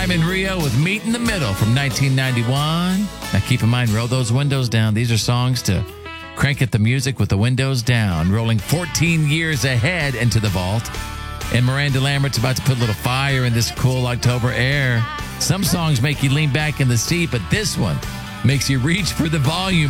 Simon Rio with Meet in the Middle from 1991. Now keep in mind, roll those windows down. These are songs to crank at the music with the windows down. Rolling 14 years ahead into the vault. And Miranda Lambert's about to put a little fire in this cool October air. Some songs make you lean back in the seat, but this one makes you reach for the volume